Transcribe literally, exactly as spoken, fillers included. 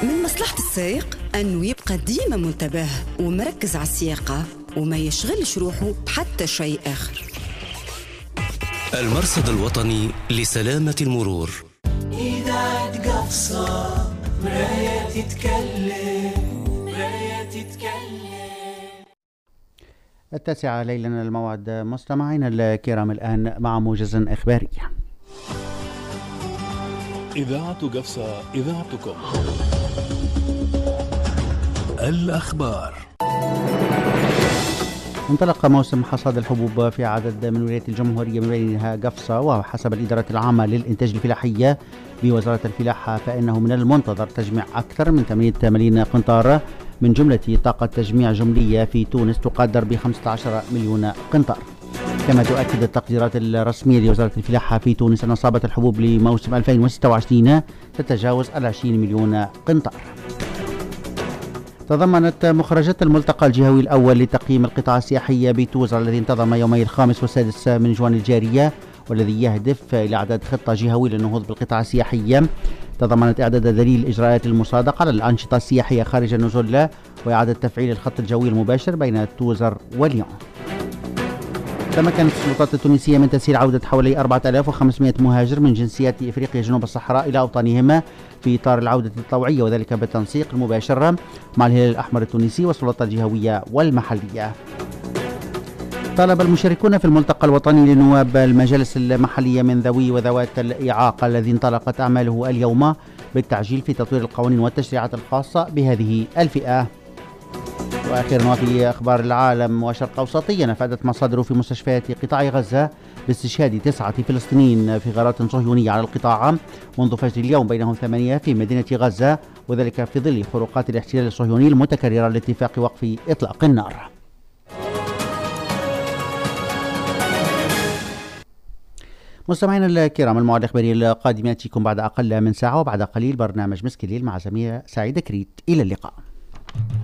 من مصلحة السائق أنه يبقى ديما منتبه ومركز على السياقة وما يشغلش روحه بحتى شيء آخر. المرصد الوطني لسلامة المرور. إذاعة قفصة مراية تتكلم مراية تتكلم. التاسعة ليلا الموعد. مستمعينا الكرام الآن مع موجز إخباري. إذاعة قفصة إذاعتكم. الأخبار. انطلق موسم حصاد الحبوب في عدد من ولايات الجمهورية من بينها قفصة، وحسب الإدارة العامة للإنتاج الفلاحية بوزارة الفلاحة فإنه من المنتظر تجميع أكثر من ثمانية ملايين قنطار من جملة طاقة تجميع جملية في تونس تقدر ب خمسة عشر مليون قنطار. كما تؤكد التقديرات الرسمية لوزارة الفلاحة في تونس أن إصابة الحبوب لموسم ألفين وستة وعشرين تتجاوز العشرين مليون قنطار. تضمنت مخرجات الملتقى الجهوي الأول لتقييم القطاع السياحي بتوزر الذي انتظم يومي الخامس والسادس من جوان الجارية، والذي يهدف إلى إعداد خطة جهوية للنهوض بالقطاع السياحي، تضمنت إعداد دليل إجراءات المصادقة على الأنشطة السياحية خارج النزل، وإعادة تفعيل الخط الجوي المباشر بين توزر وليون. تمكنت السلطات التونسية من تسهيل عودة حوالي أربعة آلاف وخمسمائة مهاجر من جنسيات إفريقيا جنوب الصحراء إلى أوطانهم في إطار العودة الطوعية، وذلك بالتنسيق المباشر مع الهلال الأحمر التونسي والسلطات الجهوية والمحلية. طالب المشاركون في الملتقى الوطني لنواب المجالس المحلية من ذوي وذوات الإعاقة الذي انطلقت أعماله اليوم بالتعجيل في تطوير القوانين والتشريعات الخاصة بهذه الفئة. وأخيرا وفي أخبار العالم وشرق أوسطيا، أفادت مصادر في مستشفيات قطاع غزة باستشهاد تسعة فلسطينيين في غارات صهيونية على القطاع منذ فجر اليوم، بينهم ثمانية في مدينة غزة، وذلك في ظل خروقات الاحتلال الصهيوني المتكررة لاتفاق وقف إطلاق النار. مستمعينا الكرام، الموعد الإخباري القادم يأتيكم بعد أقل من ساعة، وبعد قليل برنامج مسك الليل مع زميلة سعيدة كريت. إلى اللقاء.